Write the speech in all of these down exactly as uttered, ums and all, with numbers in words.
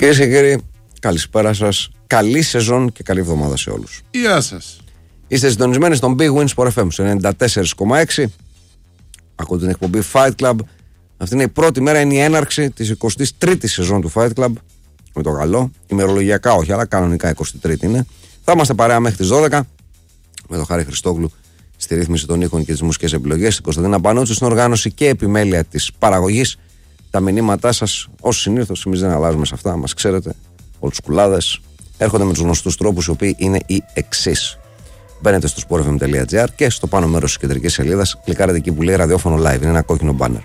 Κυρίες και κύριοι, καλησπέρα σας. Καλή σεζόν και καλή εβδομάδα σε όλους. Γεια σας. Είστε συντονισμένοι στον Big Win Sport εφ εμ στο ενενήντα τέσσερα κόμμα έξι. Ακούτε την εκπομπή Fight Club. Αυτή είναι η πρώτη μέρα, είναι η έναρξη της εικοστής τρίτης σεζόν του Fight Club. Με το καλό. Ημερολογιακά όχι, αλλά κανονικά εικοστή τρίτη είναι. Θα είμαστε παρέα μέχρι τις δώδεκα. Με τον Χάρη Χριστόγλου στη ρύθμιση των ήχων και τις μουσικές επιλογές. Την Κωνσταντίνα Πανούτσου στην οργάνωση και επιμέλεια της παραγωγής. Τα μηνύματά σας, ως συνήθως, εμείς δεν αλλάζουμε σε αυτά, μας ξέρετε. Ολτσκουλάδες έρχονται με τους γνωστούς τρόπους, οι οποίοι είναι οι εξής. Μπαίνετε στο sport f m dot g r και στο πάνω μέρος της κεντρικής σελίδας κλικάρετε εκεί που λέει ραδιόφωνο live. Είναι ένα κόκκινο banner.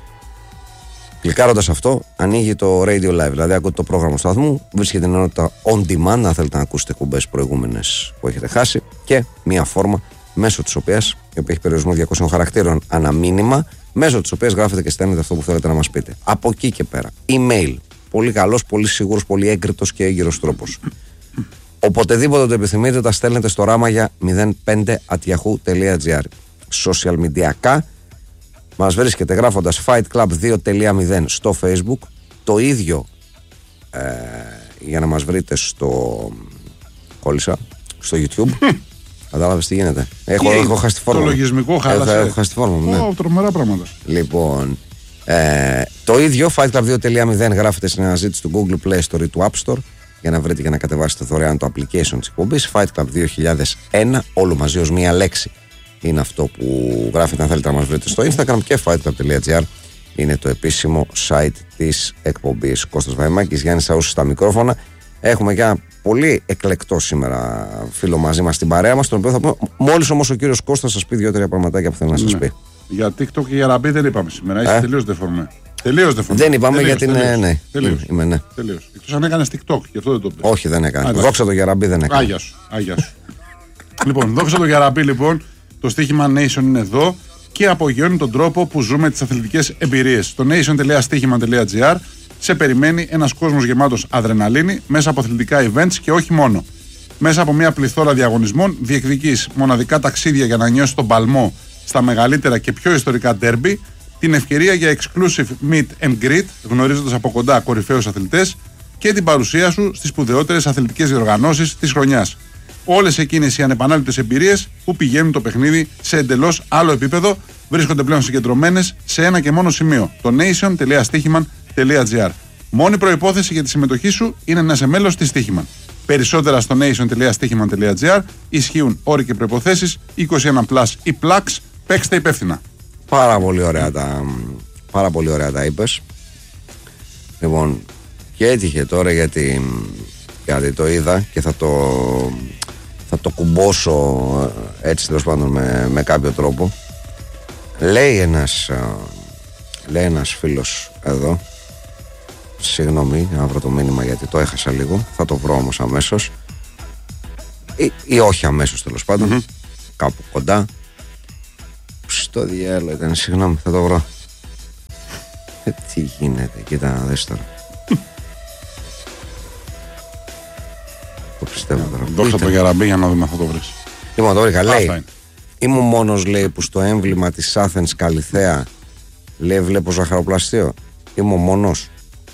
Κλικάροντας αυτό, ανοίγει το radio live, δηλαδή ακούτε το πρόγραμμα του σταθμού, βρίσκεται την ενότητα on demand, αν θέλετε να ακούσετε εκπομπές προηγούμενες που έχετε χάσει, και μία φόρμα μέσω της οποίας, η οποία έχει περιορισμό διακόσιων χαρακτήρων ανά μήνυμα, μέσω της οποίας γράφετε και στέλνετε αυτό που θέλετε να μας πείτε. Από εκεί και πέρα, email. Πολύ καλός, πολύ σίγουρος, πολύ έγκριτος και έγκυρος τρόπος. Οποτεδήποτε το επιθυμείτε, τα στέλνετε στο ράμαγια μηδέν πέντε at yahoo dot gr. Social media, μας βρίσκεται γράφοντας Fight Club δύο τελεία μηδέν στο Facebook. Το ίδιο ε, για να μας βρείτε στο κόλλησα, στο YouTube. Κατάλαβες τι γίνεται. Έχω, έχω χάσει τη φόρμα. Το λογισμικό χάλασε. Έχω χάσει τη φόρμα μου, ναι. Oh, τρομερά πράγματα. Λοιπόν, ε, το ίδιο Fight Club δύο τελεία μηδέν γράφεται στην αναζήτηση του Google Play Store ή του App Store για να βρείτε και να κατεβάσετε δωρεάν το application της εκπομπής. Fight Club δύο χιλιάδες ένα, όλο μαζί ως μία λέξη. Είναι αυτό που γράφετε αν θέλετε να μας βρείτε στο Instagram, και fightclub.gr είναι το επίσημο site της εκπομπής. Κώστας Βαϊμάκης, Γιάννης Σαούσης στα μικρόφωνα. Έχουμε και ένα πολύ εκλεκτό σήμερα φίλο μαζί μας στην παρέα μας, τον οποίο θα πούμε μόλις όμως ο κύριος Κώστας σας πει δύο-τρία πραγματάκια που θέλει να σας Ναι. πει. Για TikTok και για Ραμπή δεν είπαμε σήμερα. Είσαι Ε? τελείως δεφορμέ. Τελείως δεφορμέ. Δεν είπαμε τελείως, γιατί τελείως, είναι. Ναι, τελείως. είμαι, ναι. Τελείως. Εκτός αν έκανες TikTok, γι' αυτό δεν το πει. Όχι, δεν έκανε. Άντε. Δόξα το Γεραμπή δεν έκανε. Άγια σου. Άγια σου. Λοιπόν, δόξα το Γεραμπή, λοιπόν. Το στοίχημα Nation είναι εδώ και απογειώνει τον τρόπο που ζούμε τις αθλητικές εμπειρίες. Το nation τελεία στοίχημα τελεία gr σε περιμένει ένας κόσμος γεμάτος αδρεναλίνη μέσα από αθλητικά events και όχι μόνο. Μέσα από μια πληθώρα διαγωνισμών διεκδικείς μοναδικά ταξίδια για να νιώσεις τον παλμό στα μεγαλύτερα και πιο ιστορικά ντέρμπι, την ευκαιρία για exclusive meet and greet, γνωρίζοντας από κοντά κορυφαίους αθλητές, και την παρουσία σου στις σπουδαιότερες αθλητικές διοργανώσεις της χρονιάς. Όλες εκείνες οι ανεπανάληπτες εμπειρίες που πηγαίνουν το παιχνίδι σε εντελώς άλλο επίπεδο βρίσκονται πλέον συγκεντρωμένες σε ένα και μόνο σημείο, το nation τελεία στοίχημα τελεία gr. Μόνη προϋπόθεση για τη συμμετοχή σου είναι να είσαι μέλος της Στοίχημαν. Περισσότερα στο nation τελεία στοίχημα τελεία gr. Ισχύουν όροι και προϋποθέσεις. είκοσι ένα πλας ή πλαξ. Παίξτε υπεύθυνα. Πάρα πολύ ωραία τα, πάρα πολύ ωραία τα είπες. Λοιπόν, και έτυχε τώρα γιατί, γιατί το είδα και θα το, θα το κουμπώσω έτσι τέλος πάντων με, με κάποιο τρόπο. Λέει ένας, λέει ένας φίλος εδώ, συγγνώμη να βρω το μήνυμα γιατί το έχασα λίγο, θα το βρω όμως αμέσως ή, ή όχι αμέσως τέλος πάντων, mm-hmm. κάπου κοντά. Στο διάλογο ήταν, συγγνώμη, θα το βρω. Ε, τι γίνεται, κοίτα να δεις τώρα. Το πιστεύω τώρα. Δώστε το Γεραμπή για να δούμε αν θα το βρεις. Λοιπόν, το βρήκα, λέει. Είμαι ο μόνος, λέει, που στο έμβλημα της Athens Καλιθέα λέει βλέπω ζαχαροπλαστείο. Είμαι ο μόνος.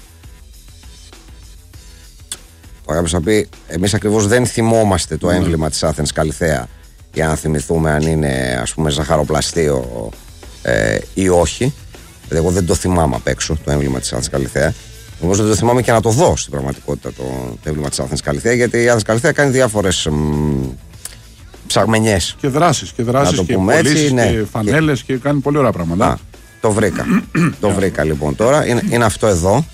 Τώρα κάποιος θα πει, εμείς ακριβώς δεν θυμόμαστε το έμβλημα της Athens Καλιθέα για να θυμηθούμε αν είναι, ας πούμε, ζαχαροπλαστείο ε, ή όχι. Δηλαδή, εγώ δεν το θυμάμαι απ' έξω το έμβλημα της Athens Καλιθέα. Εγώ δεν το θυμάμαι και να το δω στην πραγματικότητα το, το έμβλημα της Athens Καλιθέα, γιατί η Athens Καλιθέα κάνει διάφορες μ, ψαγμενιές. Και δράσεις, και δράσεις και πωλήσεις, ναι, και φανέλες και... και κάνει πολύ ωραία πράγματα. Α, το βρήκα. το βρήκα λοιπόν τώρα. Είναι, είναι αυτό εδώ.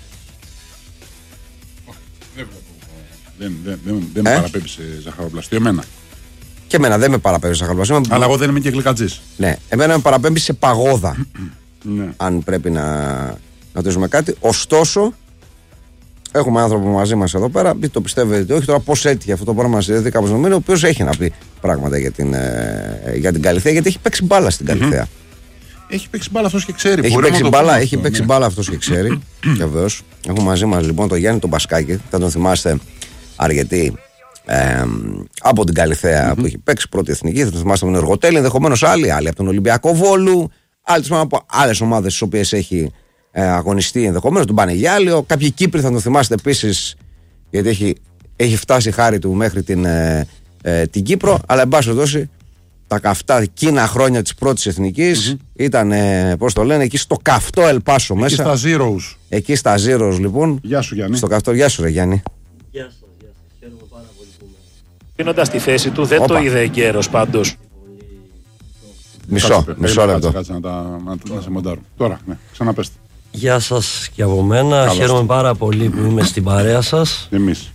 Δεν, δεν, δεν, δεν ε? με παραπέμπει σε ζαχαροπλαστείο εμένα. Και εμένα δεν με παραπέμπει σε ζαχαροπλαστείο. Αλλά εγώ δεν είμαι και γλυκατζής. Ναι, εμένα με παραπέμπει σε παγόδα. Ναι. Αν πρέπει να ρωτήσουμε κάτι. Ωστόσο, έχουμε άνθρωπο μαζί μας εδώ πέρα. Το πιστεύετε όχι. Τώρα πώς έτυχε αυτό το πράγμα μας δίδει κάποιος νομίζει, ο οποίος έχει να πει πράγματα για την, ε, για την Καλιθέα, γιατί έχει παίξει μπάλα στην Καλιθέα. Mm-hmm. Έχει παίξει μπάλα αυτός και ξέρει. Έχει παίξει μπάλα, έχει παίξει ναι. μπάλα αυτός και ξέρει. Βεβαίως. Έχουμε μαζί μας λοιπόν τον Γιάννη τον Πασκάκη. Θα τον θυμάστε αρκετοί ε, από την Καλιθέα mm-hmm. που έχει παίξει πρώτη εθνική. Θα τον θυμάστε από τον Εργοτέλη, ενδεχομένως άλλοι, άλλοι από τον Ολυμπιακό Βόλου, άλλοι από άλλες ομάδες στις οποίες έχει ε, αγωνιστή ενδεχομένως, τον Πανεγιάλιο. Κάποιοι Κύπροι θα τον θυμάστε επίσης, γιατί έχει, έχει φτάσει η χάρη του μέχρι την, ε, ε, την Κύπρο. Αλλά εν πάση περιπτώσει, τα καυτά εκείνα χρόνια της πρώτης εθνικής mm-hmm. ήταν, ε, πώς το λένε, εκεί στο καυτό Ελπάσο μέσα. Εκεί στα Zeros. Εκεί στα Zeros, λοιπόν. Γεια σου, Γιάννη. Στο καυτό, γεια σου, ρε Γιάννη. Γεια σας, γεια σας. Χαίρομαι πάρα πολύ που είμαι. Γίνοντας τη θέση του, δεν Οπα. το είδε εγκαίρος πάντως. Μισό, κάτσε, μισό λεπτό. Κάτσε, κάτσε να, τα, να, να σε μοντάρω. Τώρα, ναι, ξαναπέστε. Γεια σας και από μένα. Καλώς. Χαίρομαι πάρα πολύ που είμαι στην παρέα σας. Εμείς.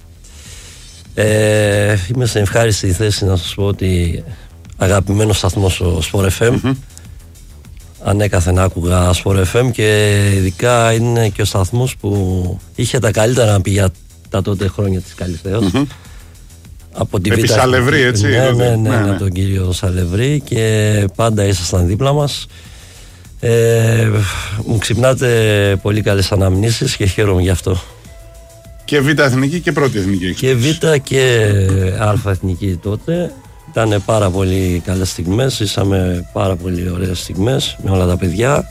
Ε, είμαι σε ευχάριστη θέση να σας πω ότι αγαπημένος σταθμός ο Sport εφ εμ. Mm-hmm. Ανέκαθεν άκουγα Sport εφ εμ και ειδικά είναι και ο σταθμός που είχε τα καλύτερα να πει για τα τότε χρόνια της Καλυθέως. Mm-hmm. Από την Επί Σαλευρή, έτσι. Ναι, ναι, ναι, ναι, ναι, από τον κύριο Σαλευρή και πάντα ήσασταν δίπλα μας. Ε, μου ξυπνάτε πολύ καλές αναμνήσεις και χαίρομαι γι' αυτό. Και Β' εθνική και πρώτη εθνική. Και Β' και Α' εθνική τότε. Ήταν πάρα πολύ καλές στιγμές.Ήσαμε πάρα πολύ ωραίες στιγμές με όλα τα παιδιά.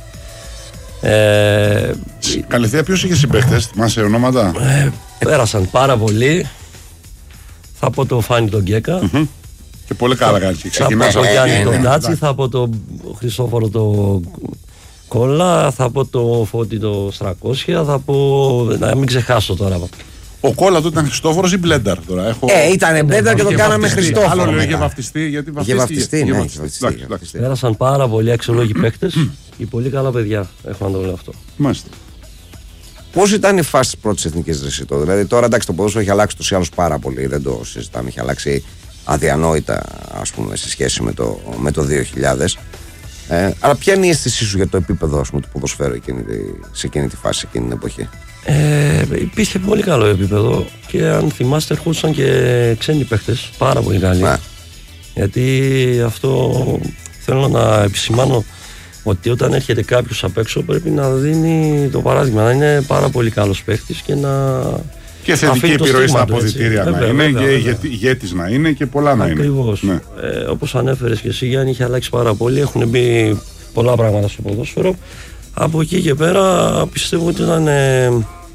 Ε, Καλυθέα, ποιος είχε συμπαίχτες, θυμάσαι ονόματα? Ε, πέρασαν πάρα πολύ. Θα πω το Φάνη τον Γκέκα. Mm-hmm. Και πολύ καλά κάνει. Θα πω το Γιάννη τον Τάτσι. Θα πω το Χριστόφορο το Κόλλα. Θα πω το Φώτη το Στρακόσια. Θα πω. Να μην ξεχάσω τώρα. Ο Κόλλα του ήταν Χριστόφορος ή Μπλένταρ τώρα? Έχω... Ε, ήταν Μπλένταρ και το κάναμε Χριστόφορο. Άλλο λέω, είχε βαφτιστεί. Γιατί βαφτιστεί. Ναι, βαφτιστεί. Πέρασαν πάρα πολλοί αξιολόγοι παίκτες και πολύ καλά παιδιά. Έχω να το λέω αυτό. Μάλιστα. Πώς ήταν η φάση της πρώτης εθνικής ρεσιτό? Δηλαδή τώρα εντάξει, το ποδόσφαιρο έχει αλλάξει τους ή άλλους πάρα πολύ. Δεν το συζητάμε. Έχει αλλάξει αδιανόητα, ας πούμε, σε σχέση με το, με το δύο χιλιάδες. Ε, αλλά ποια είναι η αίσθησή σου για το επίπεδο, ας πούμε, του ποδοσφαίρου εκείνη, σε εκείνη τη φάση, σε εκείνη την εποχή? Ε, υπήρχε πολύ καλό επίπεδο και αν θυμάστε ερχόντουσαν και ξένοι παίχτες πάρα πολύ καλοί. Yeah. Γιατί αυτό θέλω να επισημάνω, ότι όταν έρχεται κάποιος απ' έξω πρέπει να δίνει το παράδειγμα, να είναι πάρα πολύ καλός παίχτης και να... Και θετική επιρροή στα αποδυτήρια να βέβαια, είναι βέβαια, και βέβαια. ηγέτης να είναι και πολλά να είναι. Ακριβώς. Ναι. Ε, όπως ανέφερες και εσύ, Γιάννη, είχε αλλάξει πάρα πολύ. Έχουν μπει πολλά πράγματα στο ποδόσφαιρο. Από εκεί και πέρα πιστεύω ότι ήταν... Ε,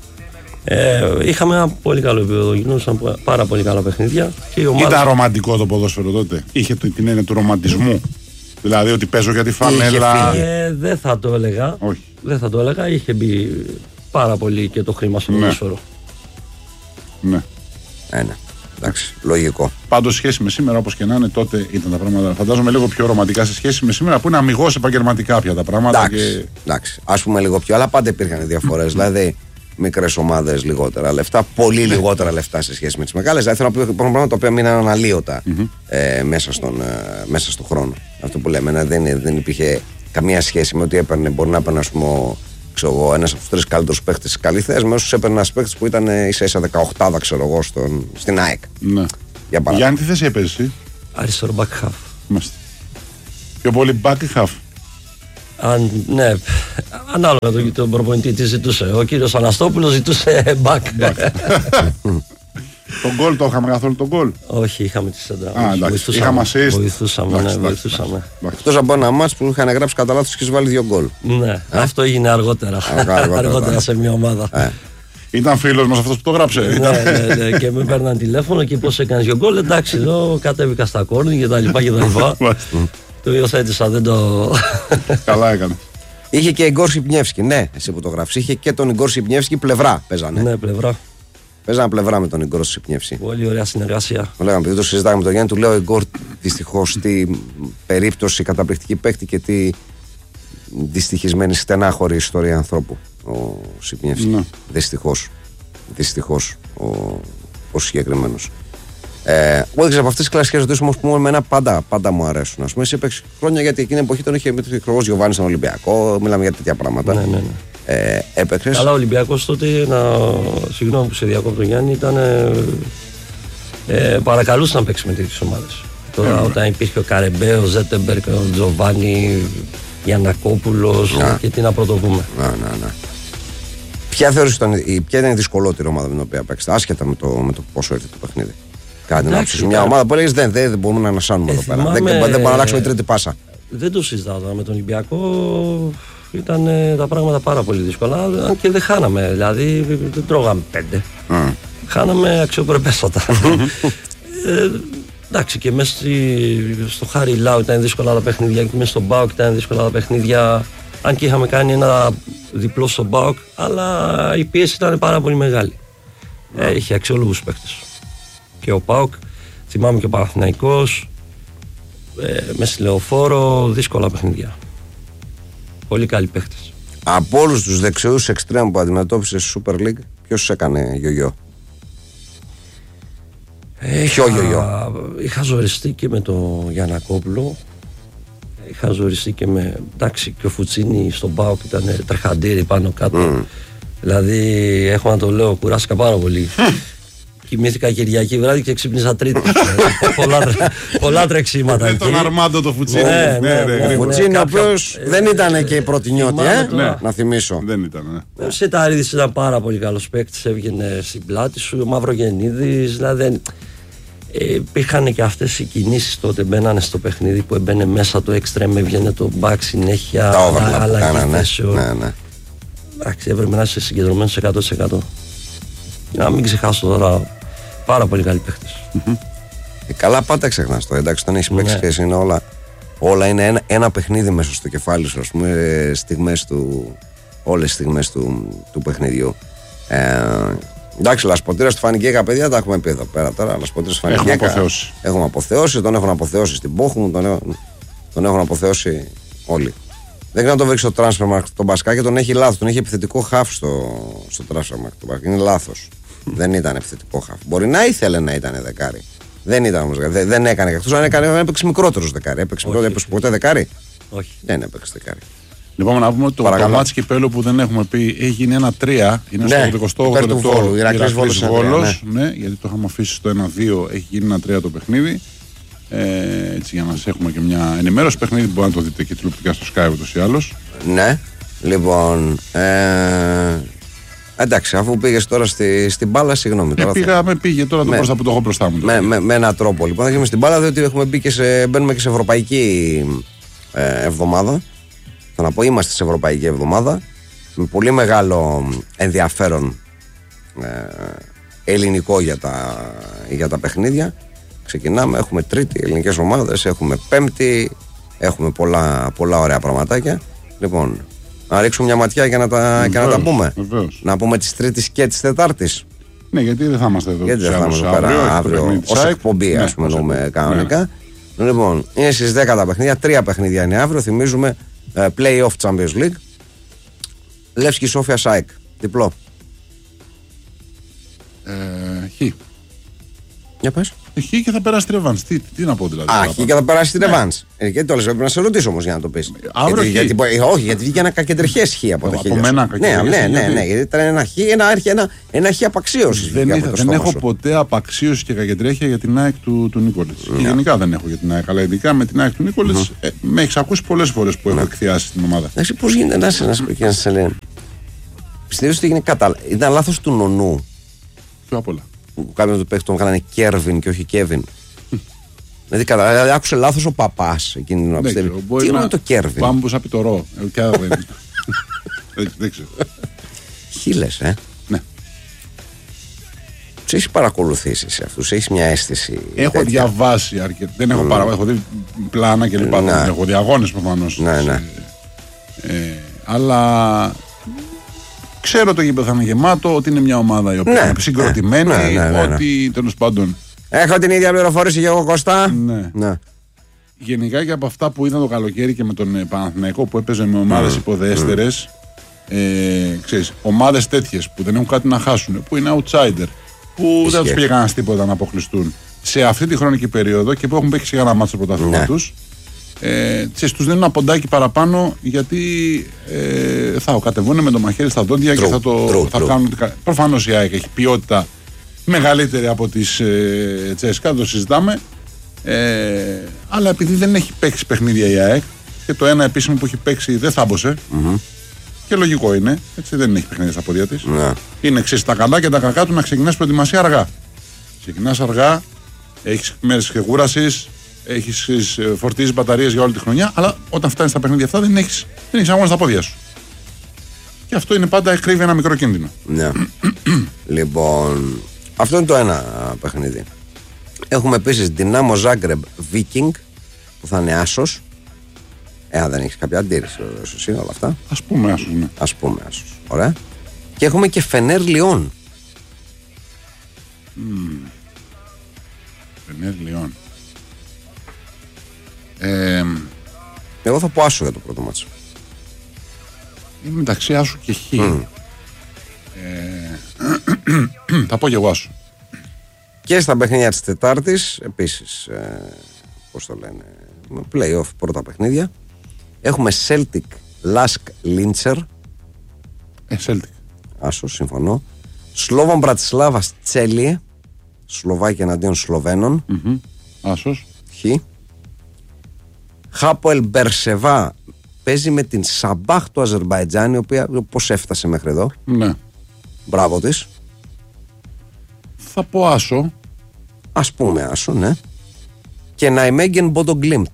ε, είχαμε ένα πολύ καλό επίπεδο. Γινόντουσαν πάρα πολύ καλά παιχνίδια. Και η ομάδα... Ήταν ρομαντικό το ποδόσφαιρο τότε? Είχε την έννοια του ρομαντισμού? Δηλαδή ότι παίζω για τη φανέλα? Ε, δεν θα το έλεγα. Όχι. Δεν θα το έλεγα. Είχε μπει πάρα πολύ και το χρήμα στο ποδόσφαιρο. Ναι. Ε, ναι. Εντάξει, λογικό. Πάντως, σχέση με σήμερα, όπως και να είναι, τότε ήταν τα πράγματα. Φαντάζομαι λίγο πιο ρομαντικά σε σχέση με σήμερα που είναι αμιγώς επαγγελματικά πια τα πράγματα. Εντάξει, και... εντάξει. Ας πούμε λίγο πιο, αλλά πάντα υπήρχαν διαφορές. Δηλαδή, μικρές ομάδες λιγότερα λεφτά, πολύ λιγότερα λεφτά σε σχέση με τις μεγάλες. Δηλαδή, θέλω να πω υπάρχουν πράγματα τα οποία μείναν αναλύωτα mm-hmm. ε, μέσα, στον, ε, μέσα στον χρόνο. Αυτό που λέμε, ναι, δεν, δεν υπήρχε καμία σχέση με ότι έπαιρνε, μπορεί να έπαιρνε, ας πούμε, ένα από του τρει καλύτερου παίχτε τη Καλυθέας με όσου έπαιρνε ένα παίχτη που ήταν ίσα ίσα δεκαοκτώ, ξέρω εγώ, στον, στην ΑΕΚ. Ναι. Για Γιάννη, τι θέση έπαιζε εσύ? Αριστερό back half. Μάλιστα. Πιο πολύ back half. Αν, ναι, ανάλογα τον, τον προπονητή τι ζητούσε. Ο κύριος Αναστόπουλος ζητούσε back. back. Τον γκολ το είχαμε καθόλου τον γκολ? Όχι, είχαμε τη σέντρα. Α, εντάξει. Είχαμε assist. Βοηθούσαμε, εντάξει, ναι, βοηθούσαμε. Εκτός από ένα μάτς που είχαν γράψει κατά λάθος και βάλει δύο γκολ. Ναι, ε? αυτό έγινε αργότερα. αργότερα, αργότερα σε μια ομάδα. Ε. Ήταν φίλος μας αυτός που το γράψε. ναι, ναι, ναι, και με παίρναν τηλέφωνο και πώς έκανες δύο γκολ. Εντάξει, εδώ κατέβηκα στα κόρνη και τα λοιπά και τα λοιπά. Το υιοθέτησα, δεν το... Καλά έκανε. Είχε και Ιγκόρ Σιπνιεύσκι, ναι, εσύ που το γράφεις. Είχε και τον Ιγκόρ Σιπνιεύσκι πλευρά, παίζανε. Ναι, πλευρά. Παίζανε πλευρά με τον Ιγκόρ Σιπνιεύσκι. Πολύ ωραία συνεργασία. Το λέγαμε, επειδή το συζητάγαμε με τον Γιάννη, του λέω Ιγκόρ δυστυχώς τι περίπτωση καταπληκτική παίκτη και τι δυστυχισμένη στενάχωρη ιστορία ανθρώπου ο Σιπνιεύσκι. Ναι. Δυστυχώς. Δυστυχώς ο, ο συγκεκριμένος. Ε, εγώ δεν ξέρω από αυτές τις κλασικές ερωτήσεις όμως που μου εμένα πάντα, πάντα μου αρέσουν. Ας πούμε, εσύ έπαιξε χρόνια γιατί εκείνη την εποχή τον είχε με τον Χρυσό Γιωβάνη στον Ολυμπιακό. Μιλάμε για τέτοια πράγματα. Ναι, ναι, ναι. Ε, έπαιξες. Αλλά ο Ολυμπιακός τότε, να... συγγνώμη που σε διακόπτω Γιάννη, ήταν. Ε, ε, παρακαλούσε να παίξει με τέτοιες ομάδες. Τώρα, mm. όταν υπήρχε ο Καρεμπέ, ο Ζέτεμπερκ, ο Τζοβάνι, Γιαννακόπουλος yeah. και τι να πρωτοπούμε. Ναι, ναι, ναι. Ποια θεωρείς ήταν, ποια ήταν η δυσκολότερη ομάδα με την οποία παίξετε, άσχετα με το, με το πόσο έρθει το παιχνίδι? Κάτι να ψήσει μια ομάδα που λέγεις δεν, δεν μπορούμε να ανασάνουμε ε, εδώ πέρα. Δεν, δεν μπορούμε να αλλάξουμε τρίτη πάσα. Δεν το συζητάω τώρα με τον Ολυμπιακό. ήταν ε, τα πράγματα πάρα πολύ δύσκολα. Αν και δεν χάναμε, δηλαδή δεν τρώγαμε πέντε. Mm. Χάναμε αξιοπρεπέστατα. ε, εντάξει, και μέσα στο Χάρι Λάου ήταν δύσκολα τα παιχνίδια, και μέσα στον ΠΑΟΚ ήταν δύσκολα τα παιχνίδια. Αν και είχαμε κάνει ένα διπλό στον ΠΑΟΚ, αλλά η πίεση ήταν πάρα πολύ μεγάλη. Mm. Ε, είχε αξιόλογους παίκτες. Και ο ΠΑΟΚ, θυμάμαι και ο Παναθηναϊκός, ε, με στη Λεωφόρο, δύσκολα παιχνίδια. Πολύ καλοί παίχτες. Από όλους τους δεξιούς εξτρέμ που αντιμετώπισε στη Super League, ποιος έκανε γιογιό? Ποιο γιογιό? Είχα ζοριστεί και με τον Γιαννακόπουλο. Είχα ζοριστεί και με. Εντάξει, και ο Φουτσίνι στον ΠΑΟΚ ήταν τρεχαντήρι πάνω κάτω. Mm. Δηλαδή, έχω να το λέω, κουράστηκα πάρα πολύ. Κοιμήθηκα Κυριακή βράδυ και ξύπνησα Τρίτη. πολλά, πολλά τρεξίματα. Με τον Αρμάντο το Φουτσίνι. Ναι, ναι, ναι, ναι, ο Φουτσίνι, ο οποίος δεν ήταν και η πρώτη νιώτη, ε, ναι. να θυμίσω. Δεν ήταν, ναι. Ο Σεταρίδης ήταν πάρα πολύ καλός παίκτης, έβγαινε στην πλάτη σου, ο Μαυρογεννίδης, δηλαδή. Ε, υπήρχαν και αυτές οι κινήσεις τότε, μπαίνανε στο παιχνίδι που έμπαινε μέσα το εξτρέμ, έβγαινε το back συνέχεια, αλλαγή θέσεων. Ναι, ναι. Εντάξει, έπρεπε να είσαι συγκεντρωμένος εκατό τοις εκατό. Να μην ξεχάσω τώρα, πάρα πολύ καλοί παίχτες. Mm-hmm. Ε, καλά, πάντα ξεχνάς το. Εντάξει, όταν έχεις παίξει και εσύ είναι όλα, όλα είναι ένα, ένα παιχνίδι μέσα στο κεφάλι σου, ας πούμε, στιγμές του, όλες τις στιγμές του, του παιχνιδιού. Ε, εντάξει, Λασποτήρας του Φανικέκα, παιδιά, τα έχουμε πει εδώ πέρα τώρα. Λασποτήρας του Φανικέκα. Έχουμε αποθεώσει. Έχουμε αποθεώσει, τον έχουν αποθεώσει στην Πόχου, τον, έχουν, τον έχουν αποθεώσει όλοι. Δεν ξέρω αν το βρει στο Transfermarkt τον Μπασκάκη, τον έχει λάθος. Τον έχει επιθετικό χαφ στο, στο Transfermarkt. Είναι λάθος. Δεν ήταν επιθετικό χαφ. Μπορεί να ήθελε να ήταν δεκάρι. Δεν ήταν όμως. Δεν, δεν έκανε. Εκτός αν έκανε, έπαιξε μικρότερος δεκάρι. Έπαιξε ποτέ δεκάρι. Όχι. Δεν έπαιξε δεκάρι. Λοιπόν, να πούμε ότι το, το μάτς κυπέλλου που δεν έχουμε πει έγινε ένα τρία. Είναι ναι, στο ογδοηκοστό όγδοο λεπτό. Ηρακλής Βόλος. Ναι. Ναι, γιατί το είχαμε αφήσει στο ένα δύο. Έχει γίνει ένα τρία το παιχνίδι. Ε, έτσι για να σας έχουμε και μια ενημέρωση. Παιχνίδι που μπορείτε να το δείτε και τηλεοπτικά στο Sky ούτως ή άλλως. Ναι, λοιπόν. Ε, εντάξει, αφού πήγες τώρα στη, στην μπάλα, συγγνώμη. Ε, πήγα, θα... με πήγε τώρα το με, μπροστά που το έχω μπροστά μου. Με, με, με έναν τρόπο λοιπόν. Θα γίνουμε στην μπάλα, διότι έχουμε μπει και σε, μπαίνουμε και σε ευρωπαϊκή ε, εβδομάδα. Θα να πω, είμαστε σε ευρωπαϊκή εβδομάδα. Με πολύ μεγάλο ενδιαφέρον ε, ελληνικό για τα, για τα παιχνίδια. Ξεκινάμε, έχουμε τρίτη ελληνικές ομάδες, έχουμε πέμπτη, έχουμε πολλά, πολλά ωραία πραγματάκια. Λοιπόν, να ρίξουμε μια ματιά για να τα, βεβαίως, και να τα πούμε. Βεβαίως. Να πούμε τις Τρίτης και τις Τετάρτης. Ναι, γιατί δεν θα είμαστε εδώ. Γιατί δεν θα είμαστε πέρα αύριο, αύριο ως εκπομπή, ναι, ας πούμε, εννοούμε κανονικά. Ναι. Λοιπόν, είναι στις δέκα τα παιχνίδια, τρία παιχνίδια είναι αύριο, θυμίζουμε uh, Play-off Champions League. Λεύσκη Σόφια ΣΑΕΚ, διπλό. Ε, χ. Για πες. Χ και θα περάσει τη ρεβάνς. Τι, τι να πω δηλαδή. Α, χ και θα περάσει τη ρεβάνς. Ναι. Ε, γιατί το λες, πρέπει να σε ρωτήσω όμως για να το πεις. Αύριο γιατί, γιατί, όχι, γιατί βγήκε ένα κακεντρεχές χ από τα χίλια. Ναι, ναι, ναι, ναι, ναι, γιατί ήταν ένα χ, ένα, ένα, ένα χ απαξίωσης. Δεν, είχα, δεν έχω ποτέ απαξίωση και κακεντρέχεια για την ΑΕΚ του, του Νίκολης. Yeah. Και γενικά δεν έχω για την ΑΕΚ. Αλλά ειδικά με την ΑΕΚ του Νίκολης mm-hmm. ε, με έχεις ακούσει πολλές φορές που έχω mm-hmm. εκθιάσει στην ομάδα. Εντάξει, πώς γίνεται να σε να σε λένε. Πιστεύεις ότι έγινε κατά. Ήταν λάθος του Νονού. Πιο απ' όλα. Κάποιον του παίχτη τον κάνανε Κέρβιν και όχι Κέβιν. Δηλαδή, δηλαδή άκουσε λάθος ο παπάς εκείνη την ώρα. Τι είναι το Κέρβιν. Πάμε πως απειτωρώ. Δεν ξέρω. Χίλες, ε. Ναι. Τους έχεις παρακολουθήσει σε αυτούς, έχεις μια αίσθηση. Έχω διαβάσει αρκετά. Δεν έχω παρακολουθήσει. Έχω δει πλάνα και λοιπά. Δεν έχω δει αγώνες προφανώς. Ναι, ναι. Αλλά. Ξέρω το γήπεδο θα είναι γεμάτο, ότι είναι μια ομάδα η οποία ναι, είναι συγκροτημένη, ναι, ναι, ναι, ναι, ότι τέλος πάντων. Έχω την ίδια πληροφόρηση και εγώ, Κώστα. Ναι. ναι. Γενικά και από αυτά που είδα το καλοκαίρι και με τον Παναθηναϊκό που έπαιζε με ομάδες mm. υποδέστερες, mm. ε, ξέρεις, ομάδες τέτοιες που δεν έχουν κάτι να χάσουν, που είναι outsider, που Ισχύει. δεν τους πήγε κανένας τίποτα να αποκλειστούν σε αυτή τη χρονική περίοδο και που έχουν παίξει κανένα μάτσο στο πρωτάθλημα ναι. τους. Ε, τους δίνουν ένα ποντάκι παραπάνω γιατί ε, θα κατεβούν με το μαχαίρι στα δόντια true, και θα το true, θα true. κάνουν. Προφανώς η ΑΕΚ έχει ποιότητα μεγαλύτερη από τις ε, Τσέσκα, το συζητάμε. Ε, αλλά επειδή δεν έχει παίξει παιχνίδια η ΑΕΚ και το ένα επίσημο που έχει παίξει δεν θάμπωσε. Mm-hmm. Και λογικό είναι, έτσι δεν έχει παιχνίδια στα πόδια της. Yeah. Είναι εξής τα καλά και τα κακά του να ξεκινάς προετοιμασία αργά. Ξεκινάς αργά, έχεις μέρες ξεκούρασης. Έχεις φορτίζει μπαταρίες για όλη τη χρονιά, αλλά όταν φτάνεις στα παιχνίδια αυτά δεν έχεις, δεν έχεις αγώνα στα πόδια σου. Και αυτό είναι πάντα κρύβει ένα μικρό κίνδυνο. Ναι. Λοιπόν, αυτό είναι το ένα παιχνίδι. Έχουμε επίσης Dinamo Zagreb Viking που θα είναι άσος. Ε, αν δεν έχεις κάποια αντίρρηση εσύ όλα αυτά. Ας πούμε άσος, ναι. Ας πούμε άσος. Ωραία. Και έχουμε και Φενέρ Λιόν. Φενέρ Λιόν. Ε, Εγώ θα πω άσο για το πρώτο μάτσο. Είναι μεταξύ άσου και χ. Mm. Ε, θα πω και εγώ άσου. Και στα παιχνίδια της Τετάρτης επίσης, ε, πώς το λένε, play-off πρώτα παιχνίδια. Έχουμε Celtic Lask Linzer. Ε, Celtic. Άσο, συμφωνώ. Σλόβαν Μπρατισλάβα Τσέλιε. Σλοβάκια εναντίον Σλοβαίνων. Mm-hmm. Άσος. Χ. Χάποελ Μπερσεβά παίζει με την Σαμπάχ του Αζερμπαϊτζάν, η οποία πώς έφτασε μέχρι εδώ. Ναι. Μπράβο της. Θα πω άσο. Ας πούμε άσο, ναι. Και Ναϊμέγγεν Μπόντο Γκλίμπτ.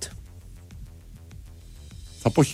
Θα πω χ.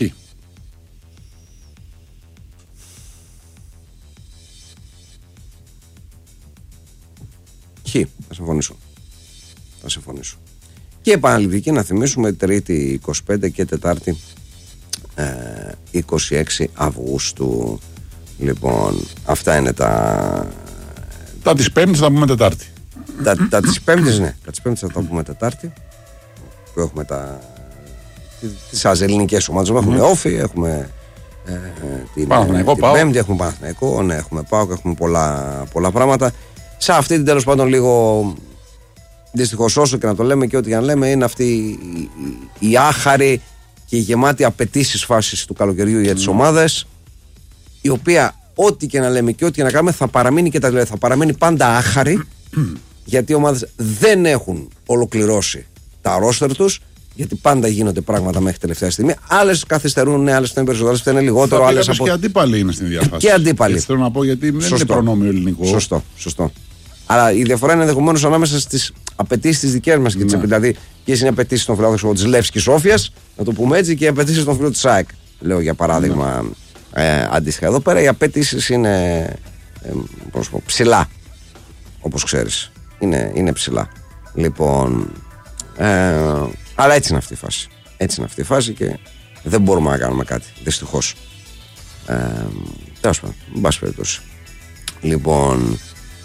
Χ. Θα συμφωνήσω. Θα συμφωνήσω. Και επαναληπτική να θυμίσουμε Τρίτη είκοσι πέντε και Τετάρτη ε, είκοσι έξι Αυγούστου. Λοιπόν, αυτά είναι τα... Τα της Πέμπτης θα πούμε Τετάρτη. Τα, τα της Πέμπτης, ναι. Τα της Πέμπτης θα τα πούμε Τετάρτη. Που έχουμε τα... τις ελληνικές ομάδες. Mm. Έχουμε Όφη, έχουμε ε, την, Παναθηναϊκό, την Πέμπτη, έχουμε Παναθηναϊκό, ναι, έχουμε ΠΑΟΚ, έχουμε πολλά, πολλά πράγματα. Σε αυτή την τέλος πάντων λίγο... Δυστυχώς, όσο και να το λέμε και ό,τι και να λέμε, είναι αυτή η, η, η άχαρη και η γεμάτη απαιτήσεις φάσης του καλοκαιριού για τις mm. ομάδες, η οποία ό,τι και να λέμε και ό,τι και να κάνουμε θα παραμείνει και τα λέω, θα παραμείνει πάντα άχαρη, γιατί οι ομάδες δεν έχουν ολοκληρώσει τα ρόστερ τους, γιατί πάντα γίνονται πράγματα μέχρι τελευταία στιγμή. Άλλες καθυστερούν, άλλες φταίνουν περισσότερο, άλλες φταίνουν λιγότερο. Άλλες από... Και αντίπαλοι είναι στην διαφάση. Και αντίπαλοι. Θέλω να πω, γιατί δεν είναι προνόμιο ελληνικό. Σωστό, σωστό. Αλλά η διαφορά είναι ενδεχομένως ανάμεσα στις απαιτήσεις τις δικές μας και τις, δηλαδή ποιες είναι οι απαιτήσεις των φιλάδων της Λεύσκης Σόφιας, να το πούμε έτσι, και οι απαιτήσεις των φίλων της ΑΕΚ. Λέω για παράδειγμα ε, αντίστοιχα. Εδώ πέρα οι απαιτήσεις είναι ε, πώς πω, ψηλά, όπως ξέρεις. Είναι, είναι ψηλά. Λοιπόν, ε, αλλά έτσι είναι αυτή η φάση. Έτσι είναι αυτή η φάση και δεν μπορούμε να κάνουμε κάτι, δυστυχώς. Ε, τέλος πάντων, εν πάση περιπτώσει. Λοιπόν,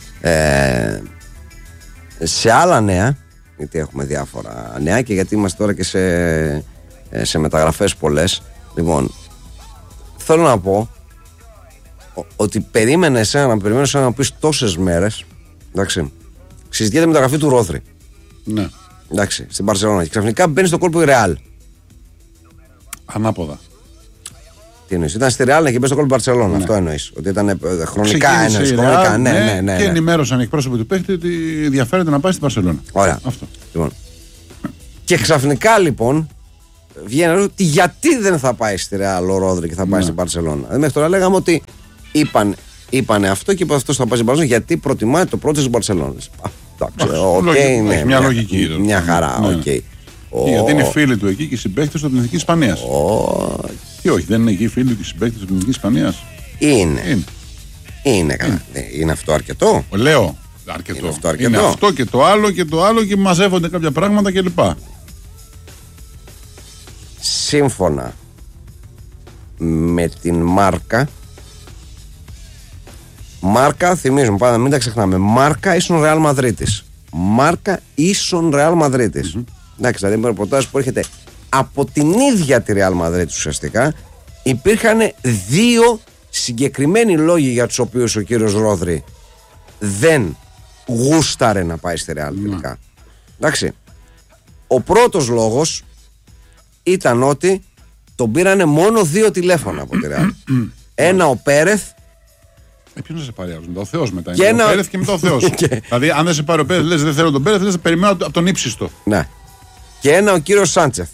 ε, σε άλλα νέα, γιατί έχουμε διάφορα νέα και γιατί είμαστε τώρα και σε, σε μεταγραφές πολλές. Λοιπόν, θέλω να πω ότι περίμενε εσένα να περιμένω εσένα να πεις τόσες μέρες. Εντάξει, συζητιέται η μεταγραφή του Ρόδρυ. Ναι. Εντάξει, στην Μπαρσελόνα. Και ξαφνικά μπαίνει στο κόλπο η Ρεάλ. Ανάποδα. Τι εννοείς, ήταν στη Ρεάλ και μπαίνει στο κόλπο Μπαρσελόνα. Ναι. Αυτό εννοείς. Ότι ήταν χρονικά ένα. Ναι, ναι, ναι, ναι, και ενημέρωσαν οι εκπρόσωποι του παίχτη ότι ενδιαφέρεται να πάει στην Μπαρσελόνα. Ωραία. Αυτό. Λοιπόν. Και ξαφνικά λοιπόν βγαίνει ότι γιατί δεν θα πάει στη Ρεάλ ο Ρόδρυ και θα πάει ναι. στην Μπαρσελόνα. Δηλαδή μέχρι τώρα λέγαμε ότι είπαν, είπανε αυτό και είπε αυτό θα πάει στην Μπαρσελόνα γιατί προτιμάει το πρώτο της Μπαρσελόνας. Εντάξει, okay, ναι, μια λογική. Μια, μια χαρά, οκ. Okay. Και γιατί είναι φίλοι του εκεί και συμπαίκτες του Εθνικής Ισπανίας. Oh. Και όχι, δεν είναι εκεί φίλοι και συμπαίκτες του Εθνικής Ισπανίας. Είναι. Είναι. Είναι, είναι. είναι αυτό αρκετό. Λέω. Αρκετό. Είναι αυτό, αρκετό. Είναι αυτό και το άλλο και το άλλο και μαζεύονται κάποια πράγματα κλπ. Σύμφωνα με την Μάρκα, Μάρκα, θυμίζουμε πάντα, μην τα ξεχνάμε. Μάρκα ίσον Ρεάλ Μαδρίτης. Μάρκα ίσον Ρεάλ Μαδρίτης. Mm-hmm. Εντάξει, δηλαδή με ρεπορτάζ που έρχεται από την ίδια τη Ρεάλ Μαδρίτης ουσιαστικά, υπήρχαν δύο συγκεκριμένοι λόγοι για τους οποίους ο κύριος Ρόδρυ δεν γούσταρε να πάει στη Ρεάλ τελικά. Mm. Εντάξει. Ο πρώτος λόγος ήταν ότι τον πήρανε μόνο δύο τηλέφωνα από τη Ρεάλ. Ένα ο Πέρεθ. Ε, ποιος να σε πάρει άλλο, μετά ο Θεός μετά. Και ένα... Ο Πέρεθ και μετά ο Θεός. Και... Δηλαδή, αν δεν σε πάρει ο Πέρεθ, λες δεν θέλω τον Πέρεθ, λες περιμένω από τον ύψιστο. Ναι. Και ένα ο κύριος Σάντσεφ.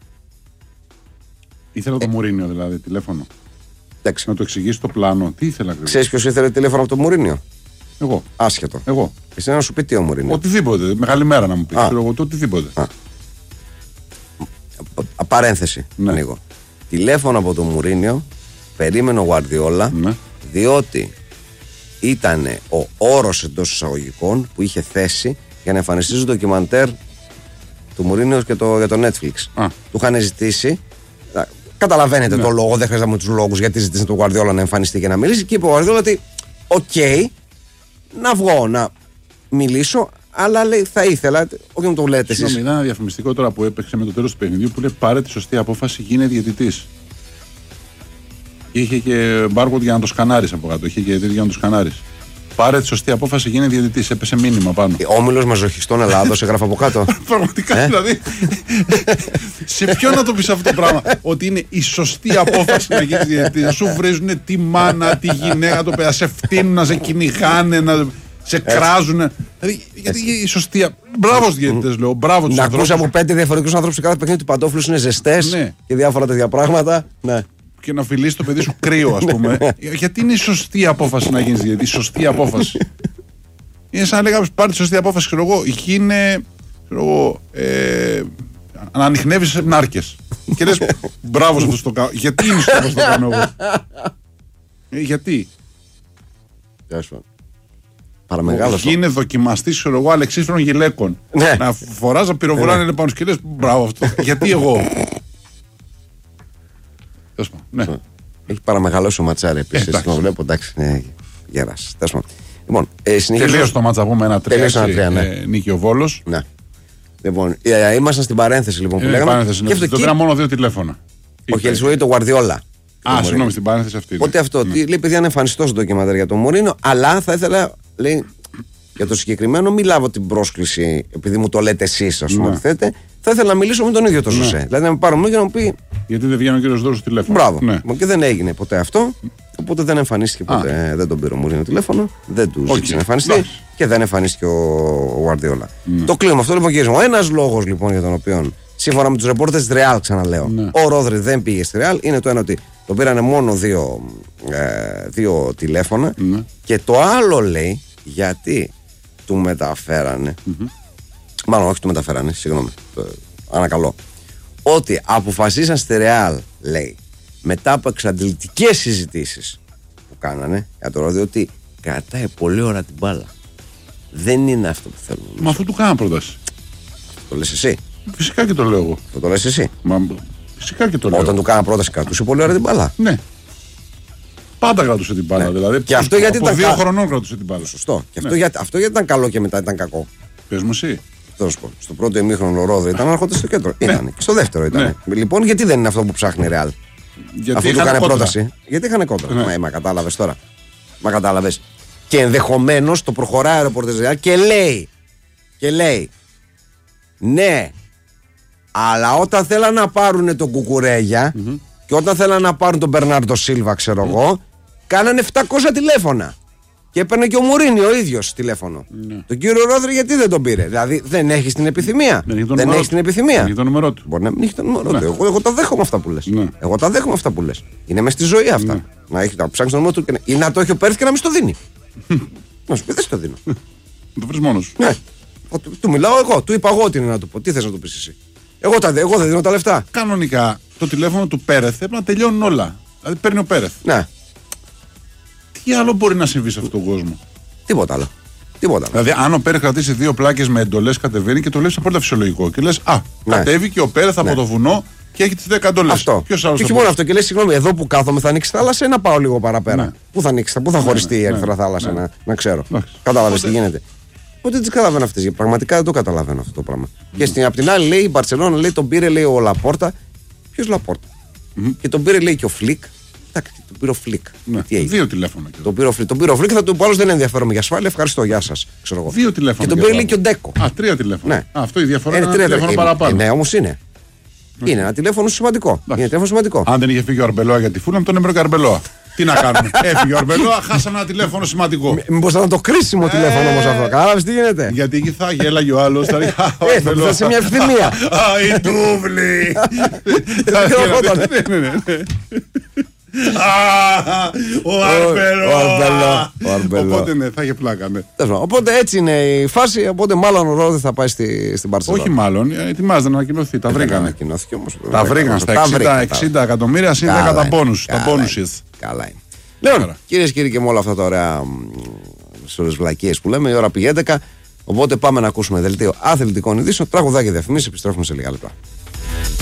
Ήθελα τον ε... Μουρίνιο δηλαδή, τηλέφωνο. Εντάξει. Να το εξηγήσει το πλάνο. Τι ήθελα ακριβώς. Ξέρεις ποιος ήθελε τηλέφωνο από τον Μουρίνιο? Εγώ. Άσχετο. Εγώ. Εσύ να σου πει τι ο Μουρίνιο. Οτιδήποτε. Μεγάλη μέρα να μου πει. Εγώ το οτιδήποτε. Α. Παρένθεση. Ναι. Ανοίγω. Τηλέφωνο από τον Μουρίνιο περίμενε ο Γουαρδιόλα, Ναι. διότι ήταν ο όρος εντός εισαγωγικών που είχε θέσει για να εμφανιστεί στο ντοκιμαντέρ του Μουρίνιο και το, για το Netflix. Α. Του είχαν ζητήσει. Καταλαβαίνετε Ναι. το λόγο, δεν χρειάζεται τους λόγους γιατί ζητήσαν τον Γουαρδιόλα να εμφανιστεί και να μιλήσει. Και είπε ο Γουαρδιόλα ότι, οκ, okay, να βγω να μιλήσω, αλλά λέει, θα ήθελα. Όχι μου το λέτε εσείς. Συγγνώμη, είδα ένα διαφημιστικό τώρα που έπαιξε με το τέλος του παιχνιδιού που λέει πάρε τη σωστή απόφαση, γίνε διαιτητής. Είχε και μπάρκοντ για να το σκανάρεις από κάτω. Είχε και τέτοιο για να το σκανάρεις. Πάρε τη σωστή απόφαση, γίνε διαιτητής. Έπεσε μήνυμα πάνω. Όμιλος μαζοχιστών Ελλάδος έγραφε από κάτω. Πραγματικά Ε? δηλαδή. Σε ποιον να το πεις αυτό το πράγμα, ότι είναι η σωστή απόφαση να γίνεις διαιτητής. Να σου βρίζουν τη μάνα, τη γυναίκα, το παιδί, να σε φτύνουν, να σε κυνηγάνε, να σε κράζουν. Δηλαδή, γιατί η σωστή. Μπράβο στους διαιτητές, λέω. Μπράβο τους Να ακούσει ανθρώπους. από πέντε διαφορετικούς ανθρώπους σε κάθε παιχνίδι του παντόφλους είναι ζεστές Ναι. και διάφορα τέτοια πράγματα. Ναι. Και να φιλήσει το παιδί σου κρύο, ας πούμε. Γιατί είναι η σωστή απόφαση να γίνεις διαιτητής. Η σωστή απόφαση. Είναι σαν να λέγαμε πάρει τη σωστή απόφαση, ξέρω εγώ. Είναι. Ξέρω εγώ. Ε, να ανιχνεύεις νάρκες. Και λες μπράβο σε αυτό το κάνω. Γιατί είναι σωστό αυτό το κάνω εγώ. Ε, γιατί. Τέλος πάντων. Παραμεγάλος. Είναι δοκιμαστής, ξέρω εγώ, αλεξίφρων γυλαίκων. Ναι. Να φοράς να πυροβολάνε ναι. πάνω και λες μπράβο αυτό. Γιατί εγώ. Τέλος πάντων, ναι. Έχει παραμεγαλώσει ο Ματσάρη επίσης. εντάξει. Το βλέπω, εντάξει. Ναι, γέρασε. Τέλος πάντων. Λοιπόν, ε, συνεχίζω. Τελείωσε το μάτσα, πούμε ένα τρία. Τελείωσε ένα τρία, ναι. ε, νίκη ο Βόλος. Ναι. Λοιπόν, ε, ήμασταν στην παρένθεση λοιπόν που Είναι λέγαμε. παρένθεση. Και αυτό Το εκεί- πήρα μόνο δύο τηλέφωνα. Όχι, ελισβοή το Γουαρδιόλα. Α, συγγνώμη, στην παρένθεση αυτή. Ότι αυτό, τι, λέει παιδιά να εμφανιστώ στο ντοκιμαντέρ για τον Μωρίνο, αλλά θα ήθελα, λέει, για το συγκεκριμένο, μην λάβω την πρόσκληση επειδή μου το λέτε εσείς, ας πούμε, Ναι. ότι θέλετε. Θα ήθελα να μιλήσω με τον ίδιο τον Ναι. Ζωσέ. Δηλαδή να με πάρω μου και να μου πει Γιατί δεν βγαίνει ο κύριος Δώρος στο τηλέφωνο. μπράβο. Ναι. Λοιπόν, και δεν έγινε ποτέ αυτό. Οπότε δεν εμφανίστηκε ποτέ. Ε, δεν τον πήρε ο Μωρίνο τηλέφωνο. Δεν του Οκ. ζήτησε να εμφανιστεί Εντάξει. και δεν εμφανίστηκε ο, ο Γουαρδιόλα. Ναι. Το κλείνουμε αυτό λοιπόν, κύριε μου. Ένα λόγο λοιπόν για τον οποίο, σύμφωνα με του ρεπόρτε τη Ρεάλ, ξαναλέω, Ναι. ο Ρόδρυ δεν πήγε στη Ρεάλ είναι το ένα ότι τον πήρανε μόνο δύο, ε, δύο τηλέφωνα. Ναι. Και το άλλο λέει γιατί του μεταφέρανε. Mm-hmm. Μάλλον όχι του μεταφέρανε, συγγνώμη. Το, ανακαλώ. Ότι αποφασίσαν στη Ρεάλ, λέει, μετά από εξαντλητικές συζητήσεις που κάνανε για το Ρόδρυ, ότι κρατάει πολύ ώρα την μπάλα. Δεν είναι αυτό που θέλουν. Μα αφού του κάνα πρόταση. Το λες εσύ. Φυσικά και το λέω εγώ. Το, το λες εσύ. Μα, φυσικά και το λέω. Όταν του κάνα πρόταση, κρατούσε πολύ ώρα την μπάλα. Ναι. Πάντα κρατούσε την μπάλα. Ναι. Δηλαδή, Και αυτό γιατί από ήταν δύο κα- χρονών κρατούσε την μπάλα. Σωστό. Και αυτό, Ναι. γιατί, αυτό γιατί ήταν καλό και μετά ήταν κακό. Πες μου εσύ. Θα σου πω. Στο πρώτο ημίχρονο ο Ρόδρυ ήταν άρχοντα στο κέντρο. Ήταν. Και στο δεύτερο ήταν. Ναι. Λοιπόν, γιατί δεν είναι αυτό που ψάχνει η Ρεάλ. Γιατί Αφού του είχαν έκανε κόντρα. πρόταση. Γιατί είχαν κόντρα. Ναι. Μα, μα κατάλαβε τώρα. Μα κατάλαβε. Και ενδεχομένω το προχωράει ο ρεπορτάζ Ρεάλ και λέει. Και λέει. Ναι. Αλλά όταν θέλαν να πάρουν τον Κουκουρέγια Mm-hmm. και όταν θέλαν να πάρουν τον Μπερνάρντο Σίλβα, ξέρω εγώ, κάνανε επτακόσια τηλέφωνα. Και έπαιρνε και ο Μουρίνι ο ίδιο τηλέφωνο. Ναι. Τον κύριο Ρόδρυ γιατί δεν τον πήρε. Δηλαδή δεν έχει την επιθυμία. Δεν έχει το δεν νούμερο έχει του. την επιθυμία. Δεν έχει το νούμερό του. Μπορεί να μην έχει το νούμερο Ναι. του. Εγώ, εγώ τα δέχομαι αυτά που λε. Ναι. Εγώ τα δέχομαι αυτά που λε. Είναι μέσα στη ζωή αυτά. Ναι. Να, έχει, να ψάξει το νούμερο του και να, ή να το έχει ο Πέρθ και να μην στο δίνει. Να σου πει δεν στο δίνω. Το βρει μόνο σου. Ναι. Ο, του, του μιλάω εγώ. Του είπα εγώ τι είναι να του πω. Τι θε να του πει εσύ. Εγώ, τα, εγώ δεν δίνω τα λεφτά. Κανονικά το τηλέφωνο του Πέρεθ πρέπει να τελειώνουν όλα. Δηλαδή παίρνει ο Πέρεθ. Ναι. Τι άλλο μπορεί να συμβεί σε αυτόν τον κόσμο. Τίποτα άλλο. Τίποτα άλλο. Δηλαδή, αν ο Πέρεθ κρατήσει δύο πλάκες με εντολές, κατεβαίνει και το λέει απόλυτα φυσιολογικό. Και λε, Α, Ναι. κατέβηκε ο Πέρεθ από Ναι. το βουνό και έχει τι δέκα εντολές. Αυτό. Ποιο άλλο Και όχι μόνο αυτό. Και λε, συγγνώμη, εδώ που κάθομαι θα ανοίξει θάλασσα ή να πάω λίγο παραπέρα. Ναι. Πού θα ανοίξει, πού θα χωριστεί ναι, η Ερυθρά ναι, θάλασσα, ναι. να, να ξέρω. Εντάξει. Κατάλαβε Οπότε- τι γίνεται. Οπότε δεν τι καταλαβαίνω αυτέ. Πραγματικά δεν το καταλαβαίνω αυτό το πράγμα. Και στην, απ' την άλλη λέει η Μπαρσελόνα, λέει τον πήρε λέει ο Λαπόρτα. Ποιο Λαπόρτα. Και τον πήρε λέει και ο Φλικ. Εντάξει, τον πήρε ο Φλικ. Ναι. Τι έγινε. Δύο τηλέφωνα. και εδώ. Τον πήρε ο Φλικ. Τον πήρε ο Φλικ, θα του πω άλλο δεν ενδιαφέρομαι για ασφάλεια. Ευχαριστώ, γεια σα. Ξέρω εγώ. Δύο τηλέφωνα. Και τον και πήρε λέει εδώ. και ο Ντέκο. Α, τρία τηλέφωνα. Ναι. Α, αυτό η διαφορά Είναι είναι τρία ένα τηλέφωνο τηλέφωνα. παραπάνω. Ναι, όμω είναι. Είναι ένα τηλέφωνο σημαντικό. Είναι τηλέφωνο σημαντικό. Αν δεν είχε φύγει ο Αρμπελόα για τη Φούλαμ, τον έμεινε ο Αρμπελόα. Τι να κάνουμε. Έφυγε ο Αρμπελόα, χάσαμε ένα τηλέφωνο σημαντικό. Μήπω θα ήταν το κρίσιμο τηλέφωνο όμω αυτό. Κατάλαβε τι γίνεται. Γιατί εκεί θα γέλαγε ο άλλο. Θα λέει «Α, ο Ε, θα Αρμπελόα». του σε μια ευθυμία. Α, η τούβλη. χαιρόταν. Ναι, ναι, ναι. Ο Αρμπελό. Οπότε ναι, θα είχε πλάκα, ναι. Οπότε έτσι είναι η φάση. Οπότε μάλλον ο Ρόδι θα πάει στη, στην Μπαρσελόνα. Όχι μάλλον, ετοιμάζεται να ανακοινωθεί. Τα βρήκανε. Τα βρήκαν στα εξήντα εκατομμύρια συν δέκα τα πόνους. Τα bonuses. Καλά είναι. Λοιπόν, κυρίες και κύριοι, και με όλα αυτά τα ωραία στις βλακίες που λέμε, η ώρα πήγε έντεκα. Οπότε πάμε να ακούσουμε δελτίο αθλητικών ειδήσεων, τραγουδάκια διαφημίσεις. Επιστρέφουμε σε λίγα λεπτά.